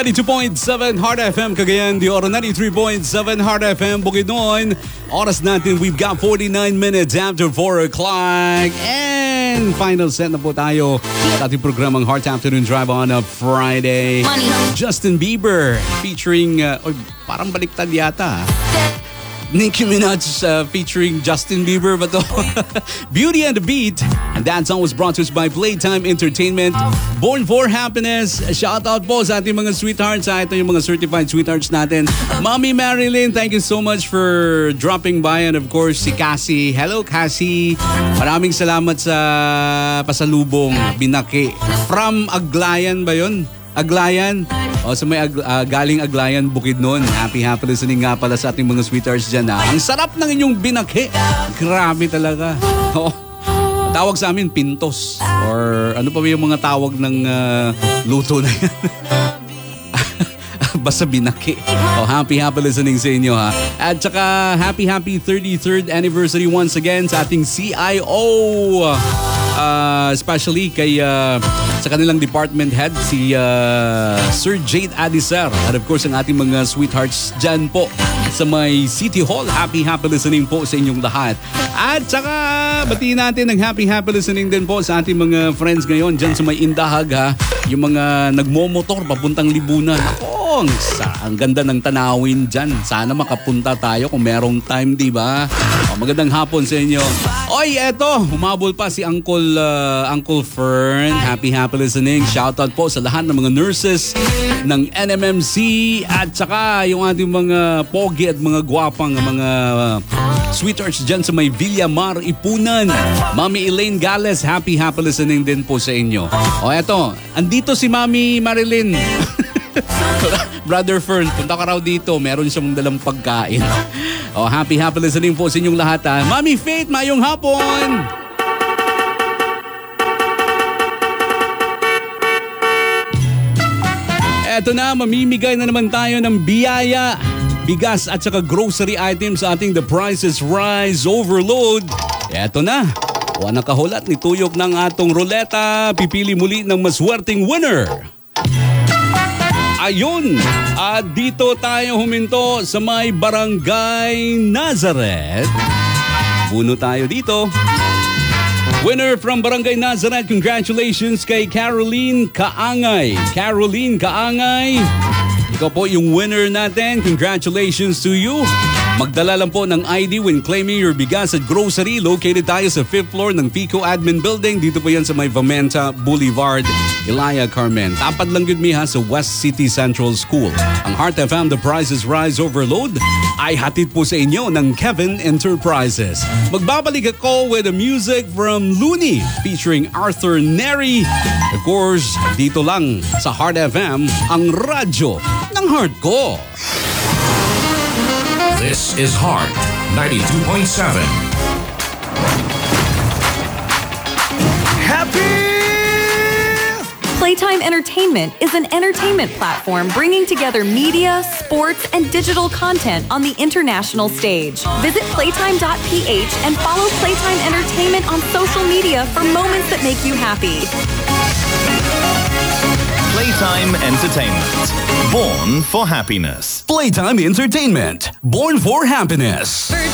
92.7 Heart FM Cagayan, the Oro 93.7 Heart FM Bukidnon. Oras natin, we've got 49 minutes after 4 o'clock. And final set na po tayo sa ating programang Heart Afternoon Drive on a Friday. Justin Bieber featuring, parang baliktad yata. Nicki Minaj featuring Justin Bieber ba to? Beauty and the Beat. And that song was brought to us by Playtime Entertainment. Born for Happiness. Shout out po sa ating mga sweethearts. Ito yung mga certified sweethearts natin. Mommy Marilyn, thank you so much for dropping by. And of course, si Cassie. Hello, Cassie. Maraming salamat sa pasalubong. Binaki. From Aglayan ba yun? Aglayan. O sa may galing Aglayan, Bukidnon. Happy listening nga pala sa ating mga sweethearts dyan. Ang sarap ng inyong binaki. Grabe talaga. O, tawag sa amin, pintos. Or ano pa ba yung mga tawag ng luto na yan? Basta binaki. O, happy listening sa inyo ha. At saka happy 33rd anniversary once again sa ating CIO. Especially kay sa kanilang department head si Sir Jade Adiser, at of course ang ating mga sweethearts dyan po sa may City Hall. Happy listening po sa inyong lahat. At saka batiin natin ng happy listening din po sa ating mga friends ngayon dyan sa may Indahag ha. Yung mga nagmomotor papuntang Libunan. Ako, ang ganda ng tanawin dyan. Sana makapunta tayo kung merong time, di ba? Magandang hapon sa inyo. Oy, eto, humabol pa si Uncle Fern. Happy listening. Shoutout po sa lahat ng mga nurses ng NMMC at saka yung ating mga pogi at mga gwapang mga sweethearts dyan sa may Villamar, Ipunan. Mami Elaine Gales, happy listening din po sa inyo. O eto, andito si Mami Marilyn. Brother Fern, punta ka raw dito. Meron siyang dalang pagkain. O, happy listening po sa inyong lahat ha. Mami Faith, mayong hapon! Eto na, mamimigay na naman tayo ng biyaya, bigas at saka grocery items sa ating The Price is Rise Overload. Eto na, buwan na kahulat ni tuyok ng atong ruleta. Pipili muli ng maswerteng winner. Ayun, at dito tayo huminto sa may Barangay Nazareth. Puno tayo dito. Winner from Barangay Nazareth, congratulations kay Caroline Kaangay. Caroline Kaangay, ikaw po yung winner natin. Congratulations to you. Magdala lang po ng ID when claiming your bigas at grocery. Located tayo sa 5th floor ng Pico Admin Building. Dito po yan sa may Vamenta Boulevard, Ilaya, Carmen. Tapad lang yun ha sa West City Central School. Ang Heart FM The Price is Rise Overload ay hatid po sa inyo ng Kevin Enterprises. Magbabalik ako with the music from Looney featuring Arthur Neri. Of course, dito lang sa Heart FM, ang radyo ng heart ko. This is Heart 92.7. Happy! Playtime Entertainment is an entertainment platform bringing together media, sports, and digital content on the international stage. Visit playtime.ph and follow Playtime Entertainment on social media for moments that make you happy. Playtime Entertainment. Born for happiness. Playtime Entertainment. Born for happiness.